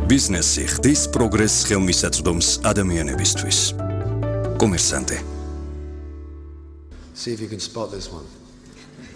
ბიზნესი ხდის პროგრესს ხელმისაწვდომს ადამიანებისთვის. კომერსანტე. See if you can spot this one.